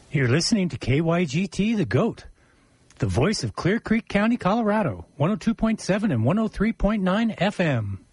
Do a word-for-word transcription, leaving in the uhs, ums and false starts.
You're listening to K Y G T, The Goat, the voice of Clear Creek County, Colorado, one oh two point seven and one oh three point nine F M.